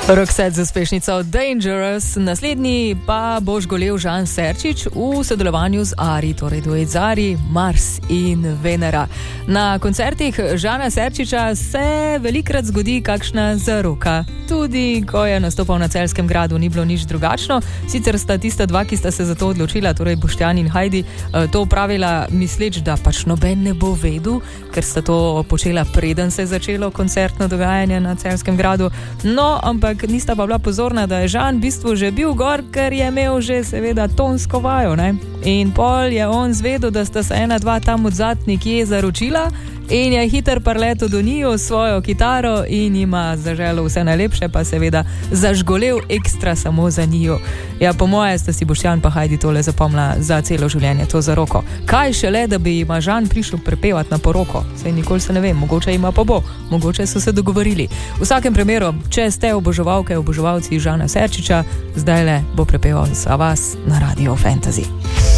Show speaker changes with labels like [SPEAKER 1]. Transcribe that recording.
[SPEAKER 1] Roxette z uspešnico Dangerous, naslednji pa bo žgolel Žan Serčič v sodelovanju z Ari, torej duet z Ari, Mars in Venera. Na koncertih Žana Serčiča se velikrat zgodi kakšna zaroka. Tudi ko je nastopal na Celjskem gradu, ni bilo nič drugačno. Sicer sta tista dva, ki sta se za to odločila, torej Boštjan in Heidi, to pravila misleč, da pač noben ne bo vedel, ker sta to počela preden se je začelo koncertno dogajanje na Celjskem gradu. No, ampak nista pa bila pozorna, da je Žan v bistvu že bil gor, ker je imel že seveda tonsko vajo, ne? In pol je on zvedel, da sta se ena dva tam odzad nekje zaročila in je hiter parleto do njiju s svojo kitaro in jima zaželel vse najlepše, pa seveda zažgolel ekstra samo za njiju. Ja, po moje sta si Boštjan pa Heidi tole zapomnila za celo življenje, to zaroko. Kaj šele, da bi jima Žan prišel prepevati na poroko? Saj nikoli se ne vem, mogoče jima pa bo, mogoče so se dogovorili. V vsakem primeru, če ste oboževalke, oboževalci Žana Serčiča, zdajle bo prepeval za vas na Radio Fantasy.